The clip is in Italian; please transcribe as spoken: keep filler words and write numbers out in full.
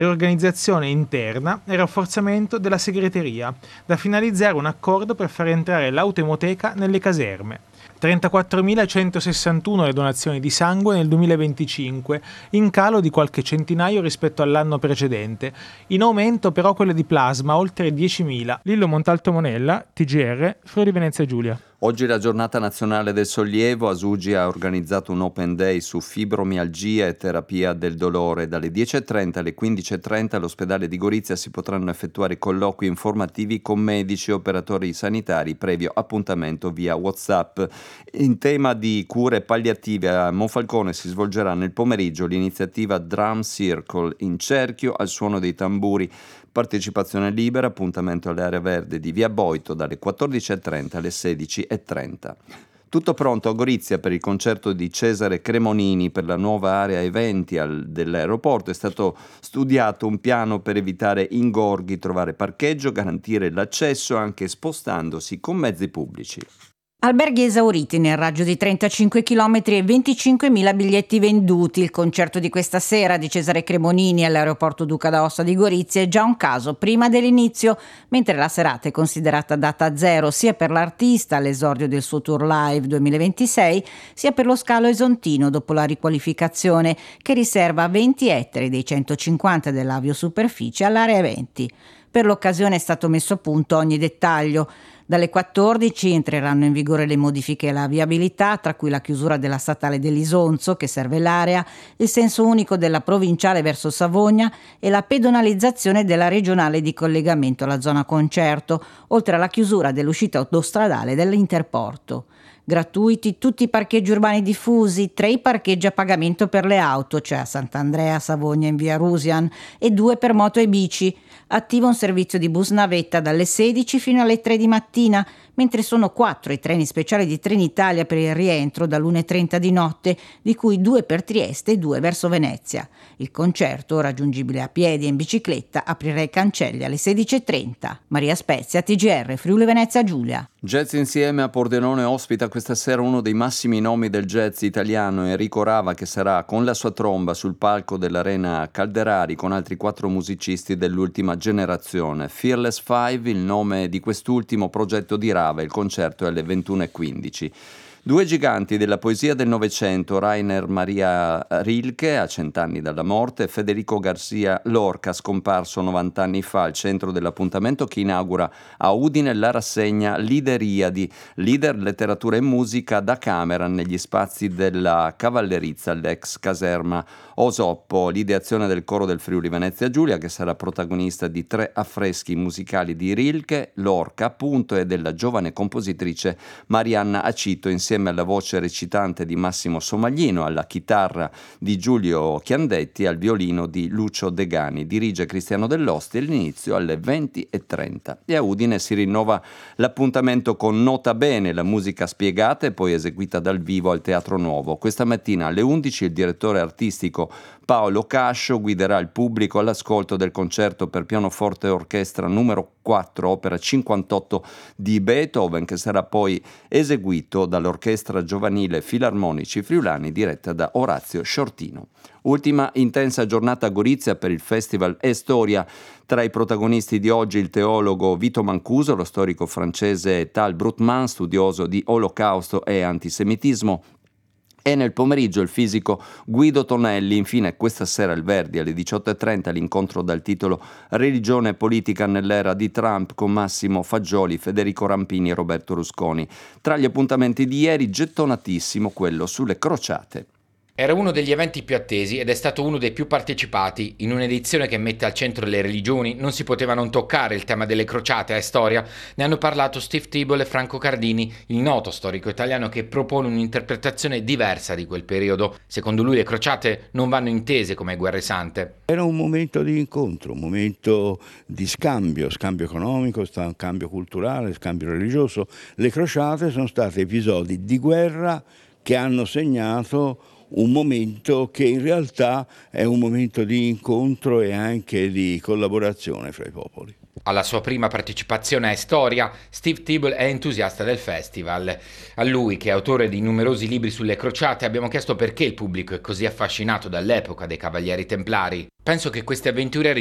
Riorganizzazione interna e rafforzamento della segreteria, da finalizzare un accordo per far entrare l'autoemoteca nelle caserme. trentaquattromilacentosessantuno le donazioni di sangue nel duemilaventicinque, in calo di qualche centinaio rispetto all'anno precedente. In aumento però quelle di plasma, oltre diecimila. Lillo Montalto Monella, T G R, Friuli Venezia Giulia. Oggi è la giornata nazionale del sollievo. Asugi ha organizzato un open day su fibromialgia e terapia del dolore. Dalle dieci e trenta alle quindici e trenta all'ospedale di Gorizia si potranno effettuare colloqui informativi con medici e operatori sanitari previo appuntamento via WhatsApp. In tema di cure palliative a Monfalcone si svolgerà nel pomeriggio l'iniziativa Drum Circle in cerchio al suono dei tamburi. Partecipazione libera, appuntamento all'area verde di Via Boito dalle quattordici e trenta alle sedici e trenta. Tutto pronto a Gorizia per il concerto di Cesare Cremonini per la nuova area eventi al, dell'aeroporto. È stato studiato un piano per evitare ingorghi, trovare parcheggio, garantire l'accesso anche spostandosi con mezzi pubblici. Alberghi esauriti nel raggio di trentacinque chilometri e venticinquemila biglietti venduti. Il concerto di questa sera di Cesare Cremonini all'aeroporto Duca d'Aosta di Gorizia è già un caso prima dell'inizio, mentre la serata è considerata data zero sia per l'artista all'esordio del suo tour live duemilaventisei, sia per lo scalo esontino dopo la riqualificazione che riserva venti ettari dei centocinquanta dell'aviosuperficie all'area eventi. Per l'occasione è stato messo a punto ogni dettaglio. Dalle quattordici entreranno in vigore le modifiche alla viabilità, tra cui la chiusura della statale dell'Isonzo, che serve l'area, il senso unico della provinciale verso Savogna e la pedonalizzazione della regionale di collegamento alla zona concerto, oltre alla chiusura dell'uscita autostradale dell'Interporto. Gratuiti tutti i parcheggi urbani diffusi, tre i parcheggi a pagamento per le auto, cioè a Sant'Andrea, Savogna in via Rusian, e due per moto e bici. Attivo un servizio di bus navetta dalle sedici fino alle tre di mattina, mentre sono quattro i treni speciali di Trenitalia per il rientro dall'una e trenta di notte, di cui due per Trieste e due verso Venezia. Il concerto, raggiungibile a piedi e in bicicletta, aprirà i cancelli alle sedici e trenta. Maria Spezia, T G R, Friuli Venezia Giulia. Jazz Insieme a Pordenone ospita questa sera uno dei massimi nomi del jazz italiano, Enrico Rava, che sarà con la sua tromba sul palco dell'Arena Calderari con altri quattro musicisti dell'ultima generazione. Fearless Five, il nome di quest'ultimo progetto di Rava, il concerto è alle ventuno e quindici. Due giganti della poesia del Novecento, Rainer Maria Rilke, a cent'anni dalla morte, e Federico Garcia Lorca, scomparso novant'anni fa, al centro dell'appuntamento che inaugura a Udine la rassegna Lideriadi, leader letteratura e musica da camera negli spazi della Cavallerizza, l'ex caserma Osoppo, l'ideazione del coro del Friuli Venezia Giulia, che sarà protagonista di tre affreschi musicali di Rilke, Lorca appunto, e della giovane compositrice Marianna Acito, insieme insieme alla voce recitante di Massimo Somaglino, alla chitarra di Giulio Chiandetti e al violino di Lucio Degani. Dirige Cristiano Dell'Osti e l'inizio alle venti e trenta. E a Udine si rinnova l'appuntamento con Nota Bene, la musica spiegata e poi eseguita dal vivo al Teatro Nuovo. Questa mattina alle undici il direttore artistico Paolo Cascio guiderà il pubblico all'ascolto del concerto per pianoforte e orchestra numero quattro, opera cinquantotto di Beethoven, che sarà poi eseguito dall'Orchestra Giovanile Filarmonici Friulani diretta da Orazio Sciortino. Ultima intensa giornata a Gorizia per il Festival E Storia. Tra i protagonisti di oggi il teologo Vito Mancuso, lo storico francese Tal Brutman, studioso di Olocausto e antisemitismo, e nel pomeriggio il fisico Guido Tonelli. Infine questa sera il Verdi alle diciotto e trenta l'incontro dal titolo Religione e politica nell'era di Trump con Massimo Fagioli, Federico Rampini e Roberto Rusconi. Tra gli appuntamenti di ieri gettonatissimo quello sulle crociate. Era uno degli eventi più attesi ed è stato uno dei più partecipati. In un'edizione che mette al centro le religioni non si poteva non toccare il tema delle crociate a storia. Ne hanno parlato Steve Thibault e Franco Cardini, il noto storico italiano che propone un'interpretazione diversa di quel periodo. Secondo lui le crociate non vanno intese come guerre sante. Era un momento di incontro, un momento di scambio, scambio economico, scambio culturale, scambio religioso. Le crociate sono state episodi di guerra che hanno segnato un momento che in realtà è un momento di incontro e anche di collaborazione fra i popoli. Alla sua prima partecipazione a Storia, Steve Thibault è entusiasta del festival. A lui, che è autore di numerosi libri sulle crociate, abbiamo chiesto perché il pubblico è così affascinato dall'epoca dei Cavalieri Templari. Penso che queste avventure